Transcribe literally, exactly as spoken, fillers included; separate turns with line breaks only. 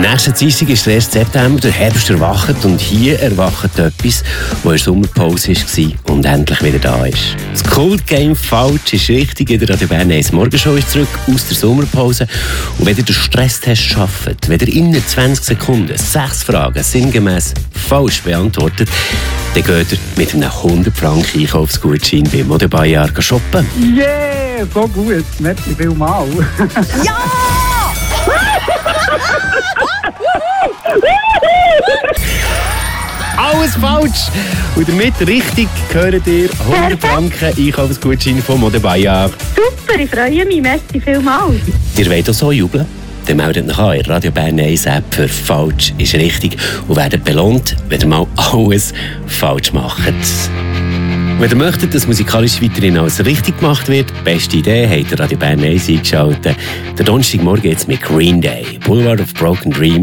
Nächsten Dienstag ist der erste September, der Herbst erwacht und hier erwacht etwas, das in der Sommerpause war und endlich wieder da ist. Das Cold Game falsch ist richtig, in der Radio Bern eins Morgenshow ist zurück aus der Sommerpause und wenn ihr den Stresstest schafft, wenn ihr in zwanzig Sekunden sechs Fragen sinngemäß falsch beantwortet, dann geht ihr mit einem hundert Franken Einkaufsgutschein bei Modebayar shoppen.
Yeah, so gut. Merci vielmals.
Ja!
Alles falsch! Und damit richtig gehört ihr hundert Franken Einkaufsgutschein von Modebayar.
Super, ich freue mich. Merci vielmals.
Ihr wollt auch so jubeln? Dann meldet euch an in Radio Bern eins App für «Falsch ist richtig» und werdet belohnt, wenn ihr mal alles falsch macht. Wenn ihr möchtet, dass musikalisch weiterhin alles richtig gemacht wird, beste Idee, habt ihr Radio Bern eins eingeschaltet. Der Donnerstagmorgen jetzt mit Green Day, Boulevard of Broken Dreams.